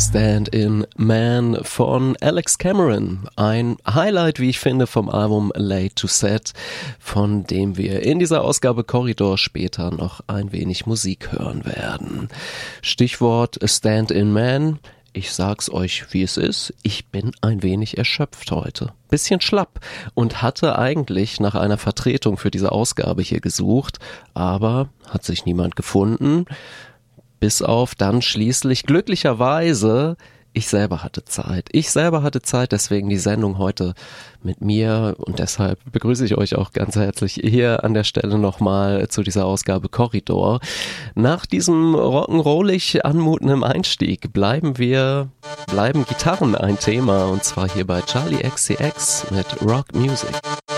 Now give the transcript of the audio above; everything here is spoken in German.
Stand-in Man von Alex Cameron. Ein Highlight, wie ich finde, vom Album Late to Set, von dem wir in dieser Ausgabe Korridor später noch ein wenig Musik hören werden. Stichwort Stand-in Man. Ich sag's euch, wie es ist. Ich bin ein wenig erschöpft heute. Bisschen schlapp und hatte eigentlich nach einer Vertretung für diese Ausgabe hier gesucht, aber hat sich niemand gefunden. Bis auf dann schließlich glücklicherweise, ich selber hatte Zeit. Deswegen die Sendung heute mit mir und deshalb begrüße ich euch auch ganz herzlich hier an der Stelle nochmal zu dieser Ausgabe Korridor. Nach diesem rock'n'rollig anmutenden Einstieg bleiben Gitarren ein Thema und zwar hier bei Charlie XCX mit Rock Music.